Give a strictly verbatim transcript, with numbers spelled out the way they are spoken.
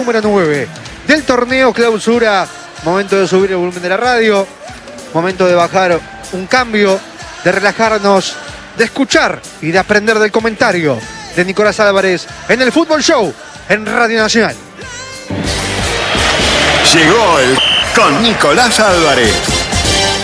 Número nueve del torneo clausura. Momento de subir el volumen de la radio. Momento de bajar un cambio, de relajarnos, de escuchar y de aprender del comentario de Nicolás Álvarez en el Fútbol Show en Radio Nacional. Llegó el con Nicolás Álvarez.